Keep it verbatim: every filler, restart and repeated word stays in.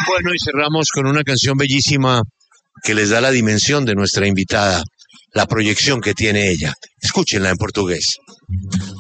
Bueno, y cerramos con una canción bellísima que les da la dimensión de nuestra invitada, la proyección que tiene ella. Escúchenla en portugués.